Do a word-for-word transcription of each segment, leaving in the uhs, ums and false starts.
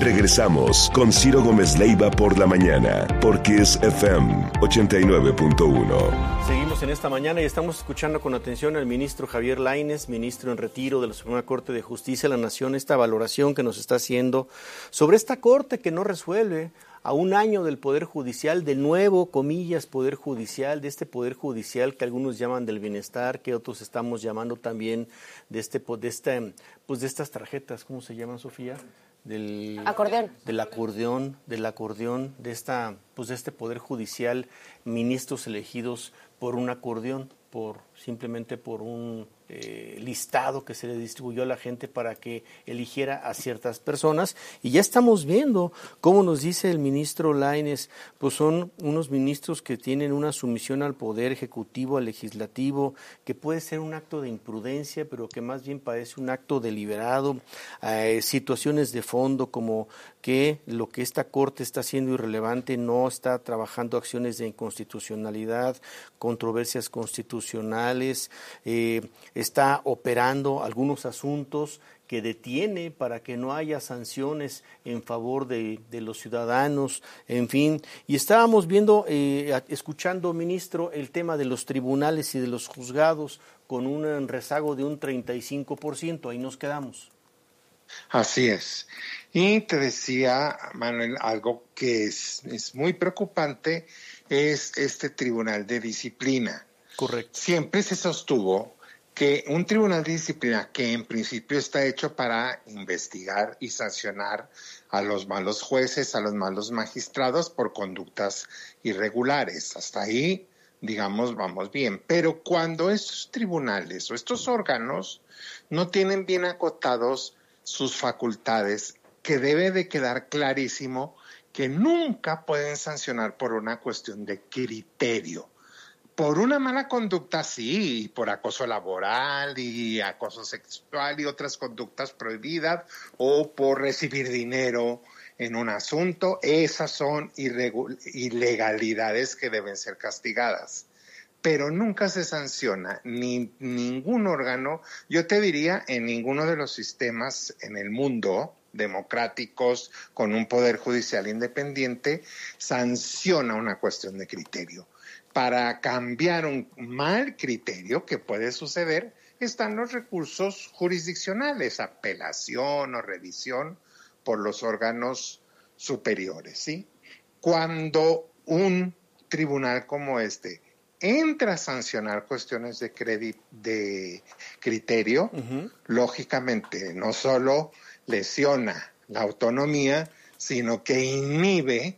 Regresamos con Ciro Gómez Leiva por la mañana, por Kiss F M ochenta y nueve punto uno. Seguimos en esta mañana y estamos escuchando con atención al ministro Javier Lainez, ministro en retiro de la Suprema Corte de Justicia de la Nación, esta valoración que nos está haciendo sobre esta corte que no resuelve a un año del Poder Judicial, del nuevo, comillas, Poder Judicial, de este Poder Judicial que algunos llaman del bienestar, que otros estamos llamando también de este, de este, pues de estas tarjetas, ¿cómo se llaman, Sofía? Del acordeón, del acordeón, del acordeón, de esta, pues de este Poder Judicial, ministros elegidos por un acordeón, por simplemente por un eh, listado que se le distribuyó a la gente para que eligiera a ciertas personas. Y ya estamos viendo cómo nos dice el ministro Lainez, pues son unos ministros que tienen una sumisión al poder ejecutivo, al legislativo, que puede ser un acto de imprudencia, pero que más bien parece un acto deliberado, eh, situaciones de fondo como que lo que esta Corte está haciendo irrelevante, no está trabajando acciones de inconstitucionalidad, controversias constitucionales, eh, está operando algunos asuntos que detiene para que no haya sanciones en favor de, de los ciudadanos, en fin. Y estábamos viendo, eh, escuchando, ministro, el tema de los tribunales y de los juzgados con un rezago de un treinta y cinco por ciento. Ahí nos quedamos. Así es. Y te decía, Manuel, algo que es, es muy preocupante, es este Tribunal de Disciplina. Correcto. Siempre se sostuvo que un tribunal de disciplina que en principio está hecho para investigar y sancionar a los malos jueces, a los malos magistrados por conductas irregulares. Hasta ahí, digamos, vamos bien. Pero cuando estos tribunales o estos órganos no tienen bien acotados sus facultades, que debe de quedar clarísimo que nunca pueden sancionar por una cuestión de criterio. Por una mala conducta, sí, y por acoso laboral y acoso sexual y otras conductas prohibidas, o por recibir dinero en un asunto, esas son irregu- ilegalidades que deben ser castigadas. Pero nunca se sanciona ni ningún órgano, yo te diría, en ninguno de los sistemas en el mundo democráticos con un poder judicial independiente, sanciona una cuestión de criterio. Para cambiar un mal criterio que puede suceder, están los recursos jurisdiccionales, apelación o revisión por los órganos superiores, ¿sí? Cuando un tribunal como este entra a sancionar cuestiones de, credi- de criterio, uh-huh. lógicamente no solo lesiona la autonomía, sino que inhibe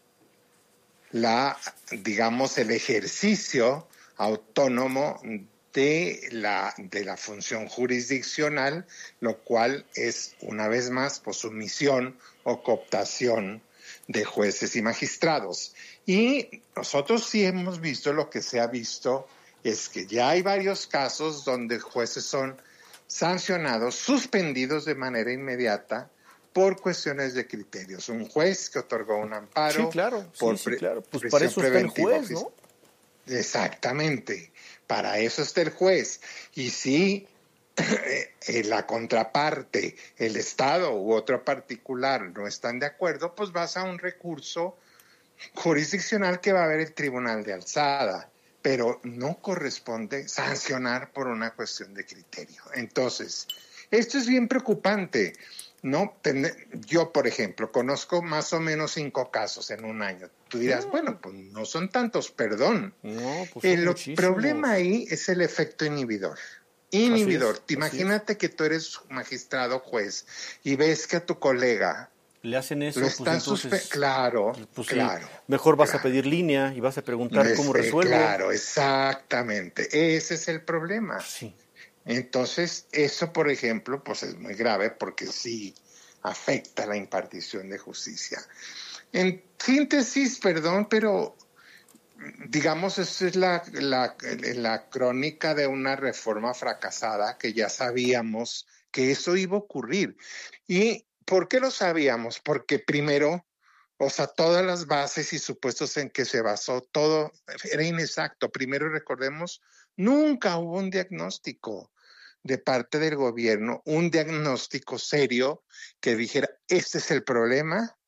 la, digamos, el ejercicio autónomo de la, de la función jurisdiccional, lo cual es, una vez más, pues, sumisión o cooptación de jueces y magistrados. Y nosotros sí hemos visto, lo que se ha visto es que ya hay varios casos donde jueces son sancionados, suspendidos de manera inmediata por cuestiones de criterios. Un juez que otorgó un amparo. Sí, claro, por sí, sí, claro. Pues pre- para eso está el juez, ¿no? Exactamente, para eso está el juez. Y si eh, la contraparte, el Estado u otro particular no están de acuerdo, pues vas a un recurso jurisdiccional que va a haber el Tribunal de Alzada, pero no corresponde sancionar por una cuestión de criterio. Entonces, esto es bien preocupante, ¿no? Yo, por ejemplo, conozco más o menos cinco casos en un año. Tú dirás, mm. bueno, pues no son tantos, perdón. No, pues el problema ahí es el efecto inhibidor. Inhibidor. Así es, Imagínate es. que tú eres magistrado juez y ves que a tu colega le hacen eso, lo pues están entonces, suspe- claro, pues claro. Sí, mejor vas claro. a pedir línea y vas a preguntar este, cómo resuelve. Claro, exactamente. Ese es el problema. Sí. Entonces, eso, por ejemplo, pues es muy grave porque sí afecta la impartición de justicia. En síntesis, perdón, pero digamos, esa es la, la, la crónica de una reforma fracasada que ya sabíamos que eso iba a ocurrir. ¿Y por qué lo sabíamos? Porque primero, o sea, todas las bases y supuestos en que se basó, todo era inexacto. Primero, recordemos, nunca hubo un diagnóstico de parte del gobierno un diagnóstico serio que dijera, este es el problema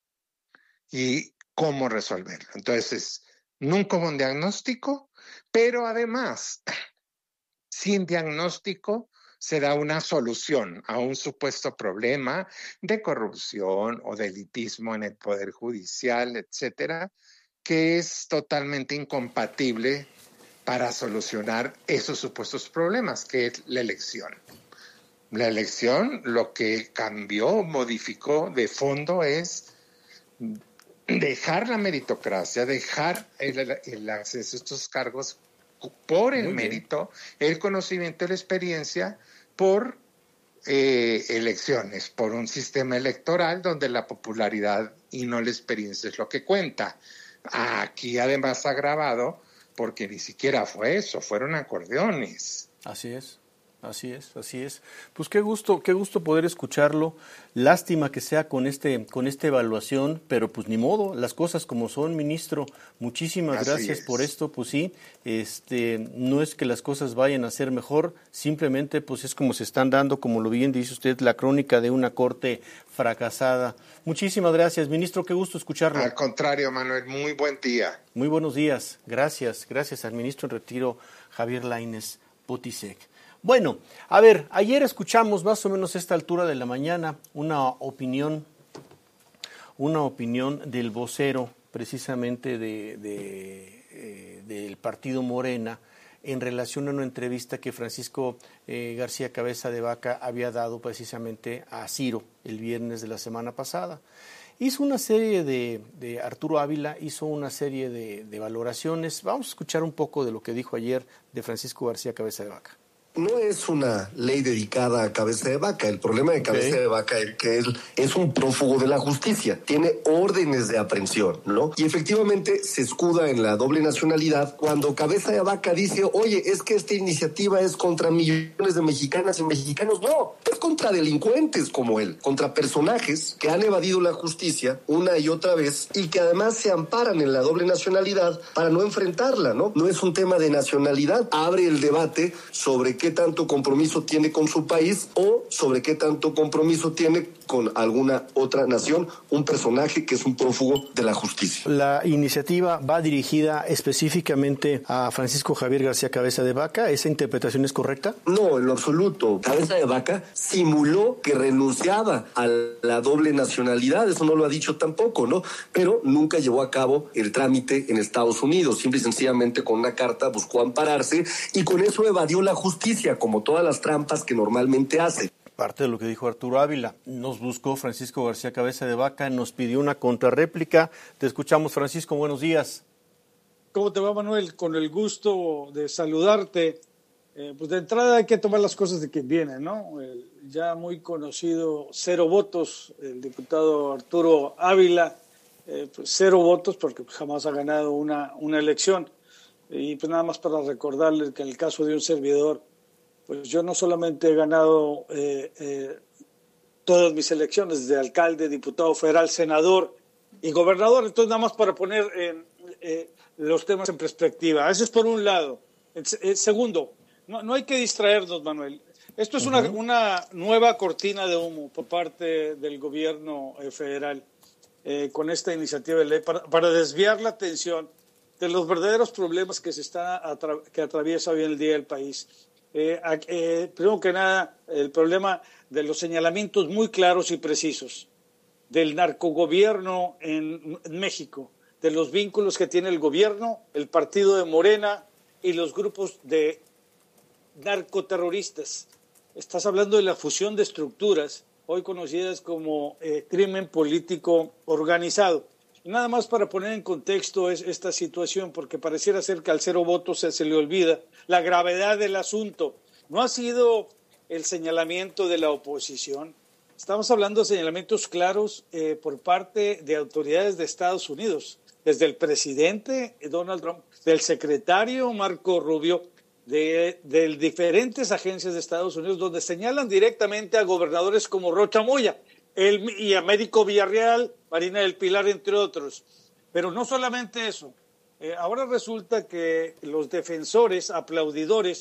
y cómo resolverlo. Entonces, nunca hubo un diagnóstico, pero además, sin diagnóstico se da una solución a un supuesto problema de corrupción o de elitismo en el Poder Judicial, etcétera, que es totalmente incompatible para solucionar esos supuestos problemas, que es la elección. La elección lo que cambió, modificó de fondo es dejar la meritocracia, dejar el, el acceso a estos cargos por el mérito, el conocimiento y la experiencia, por eh, elecciones, por un sistema electoral donde la popularidad y no la experiencia es lo que cuenta. Aquí además agravado porque ni siquiera fue eso, fueron acordeones. Así es. Así es, así es. Pues qué gusto, qué gusto poder escucharlo. Lástima que sea con este, con esta evaluación, pero pues ni modo, las cosas como son, ministro. Muchísimas Así gracias es. por esto. Pues sí, este, no es que las cosas vayan a ser mejor, simplemente pues es como se están dando, como lo bien dice usted, la crónica de una corte fracasada. Muchísimas gracias, ministro, qué gusto escucharlo. Al contrario, Manuel, muy buen día. Muy buenos días, gracias, gracias al ministro en retiro, Javier Lainez Potisek. Bueno, a ver, ayer escuchamos más o menos a esta altura de la mañana una opinión, una opinión del vocero precisamente de, de, eh, del partido Morena en relación a una entrevista que Francisco eh, García Cabeza de Vaca había dado precisamente a Ciro el viernes de la semana pasada. Hizo una serie de, de Arturo Ávila, hizo una serie de, de valoraciones. Vamos a escuchar un poco de lo que dijo ayer de Francisco García Cabeza de Vaca. No es una ley dedicada a Cabeza de Vaca. El problema de Cabeza okay. de Vaca es que él es un prófugo de la justicia. Tiene órdenes de aprehensión, ¿no? Y efectivamente se escuda en la doble nacionalidad cuando Cabeza de Vaca dice, oye, es que esta iniciativa es contra millones de mexicanas y mexicanos. No, es contra delincuentes como él, contra personajes que han evadido la justicia una y otra vez y que además se amparan en la doble nacionalidad para no enfrentarla, ¿no? No es un tema de nacionalidad. Abre el debate sobre qué tanto compromiso tiene con su país o sobre qué tanto compromiso tiene con alguna otra nación, un personaje que es un prófugo de la justicia. La iniciativa va dirigida específicamente a Francisco Javier García Cabeza de Vaca. ¿Esa interpretación es correcta? No, en lo absoluto. Cabeza de Vaca simuló que renunciaba a la doble nacionalidad, eso no lo ha dicho tampoco, ¿no? Pero nunca llevó a cabo el trámite en Estados Unidos, simple y sencillamente con una carta buscó ampararse y con eso evadió la justicia, como todas las trampas que normalmente hace. Parte de lo que dijo Arturo Ávila. Nos buscó Francisco García Cabeza de Vaca, nos pidió una contrarréplica. Te escuchamos, Francisco, buenos días. ¿Cómo te va, Manuel? Con el gusto de saludarte. Eh, pues de entrada hay que tomar las cosas de quien viene, ¿no? El ya muy conocido cero votos, el diputado Arturo Ávila, eh, pues cero votos porque jamás ha ganado una, una elección. Y pues nada más para recordarles que en el caso de un servidor, pues yo no solamente he ganado eh, eh, todas mis elecciones de alcalde, diputado federal, senador y gobernador, entonces nada más para poner eh, eh, los temas en perspectiva. Eso es por un lado. El, el segundo, no, no hay que distraernos, Manuel. Esto es uh-huh. una, una nueva cortina de humo por parte del gobierno eh, federal eh, con esta iniciativa de ley para, para desviar la atención de los verdaderos problemas que se está atra- que atraviesa hoy en el día el país. Eh, eh, primero que nada, el problema de los señalamientos muy claros y precisos del narcogobierno en, en México, de los vínculos que tiene el gobierno, el partido de Morena y los grupos de narcoterroristas. Estás hablando de la fusión de estructuras, hoy conocidas como eh, crimen político organizado. Nada más para poner en contexto es esta situación, porque pareciera ser que al cero votos se, se le olvida la gravedad del asunto. No ha sido el señalamiento de la oposición. Estamos hablando de señalamientos claros eh, por parte de autoridades de Estados Unidos, desde el presidente Donald Trump, del secretario Marco Rubio, de, de diferentes agencias de Estados Unidos, donde señalan directamente a gobernadores como Rocha Moya, El, y Américo Villarreal, Marina del Pilar, entre otros. Pero no solamente eso. Eh, ahora resulta que los defensores, aplaudidores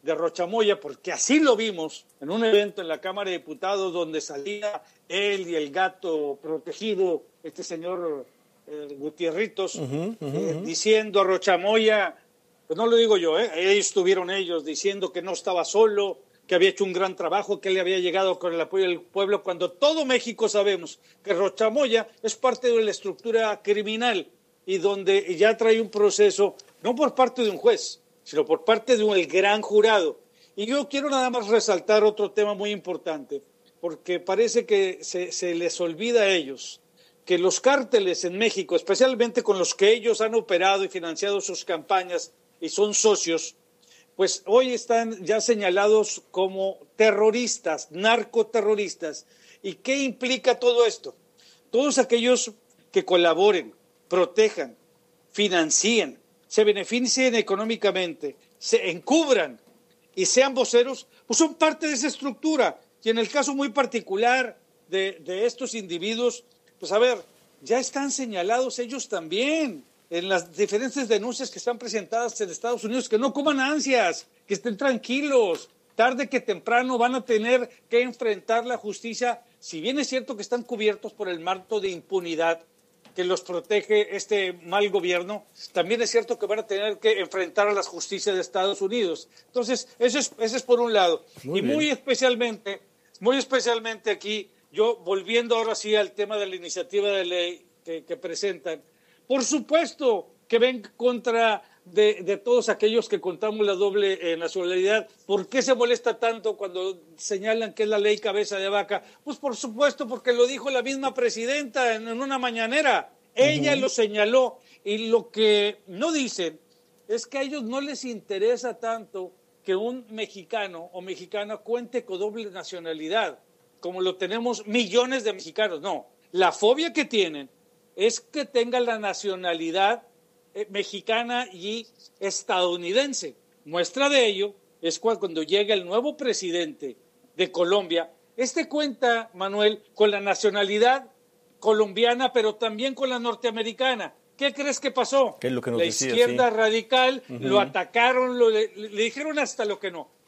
de Rochamoya, porque así lo vimos en un evento en la Cámara de Diputados donde salía él y el gato protegido, este señor eh, Gutierritos, uh-huh, uh-huh, eh, uh-huh. diciendo a Rochamoya, pues no lo digo yo, eh, ellos estuvieron ellos diciendo que no estaba solo, que había hecho un gran trabajo, que le había llegado con el apoyo del pueblo, cuando todo México sabemos que Rochamoya es parte de la estructura criminal y donde ya trae un proceso, no por parte de un juez, sino por parte de un el gran jurado. Y yo quiero nada más resaltar otro tema muy importante, porque parece que se, se les olvida a ellos que los cárteles en México, especialmente con los que ellos han operado y financiado sus campañas y son socios, pues hoy están ya señalados como terroristas, narcoterroristas. ¿Y qué implica todo esto? Todos aquellos que colaboren, protejan, financien, se beneficien económicamente, se encubran y sean voceros, pues son parte de esa estructura. Y en el caso muy particular de, de estos individuos, pues a ver, ya están señalados ellos también en las diferentes denuncias que están presentadas en Estados Unidos, que no coman ansias, que estén tranquilos, tarde que temprano van a tener que enfrentar la justicia, si bien es cierto que están cubiertos por el manto de impunidad que los protege este mal gobierno, también es cierto que van a tener que enfrentar a las justicias de Estados Unidos. Entonces, eso es, eso es por un lado. Muy y bien. muy especialmente, muy especialmente aquí, yo volviendo ahora sí al tema de la iniciativa de ley que, que presentan, por supuesto que ven contra de, de todos aquellos que contamos la doble eh, nacionalidad. ¿Por qué se molesta tanto cuando señalan que es la ley cabeza de vaca? Pues por supuesto porque lo dijo la misma presidenta en, en una mañanera. Ella uh-huh. lo señaló, y lo que no dicen es que a ellos no les interesa tanto que un mexicano o mexicana cuente con doble nacionalidad, como lo tenemos millones de mexicanos. No, la fobia que tienen es que tenga la nacionalidad eh, mexicana y estadounidense. Muestra de ello es cuando llega el nuevo presidente de Colombia. Este cuenta, Manuel, con la nacionalidad colombiana, pero también con la norteamericana. ¿Qué crees que pasó? ¿Qué es lo que nos la decía, izquierda sí. radical, uh-huh. lo atacaron, lo, le, le dijeron hasta lo que no.